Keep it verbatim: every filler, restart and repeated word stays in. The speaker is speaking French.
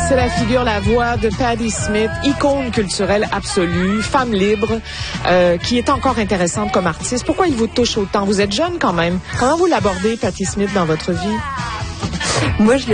C'est la figure, la voix de Patti Smith, icône culturelle absolue, femme libre, euh, qui est encore intéressante comme artiste. Pourquoi il vous touche autant? Vous êtes jeune quand même. Comment vous l'abordez, Patti Smith, dans votre vie? Moi, je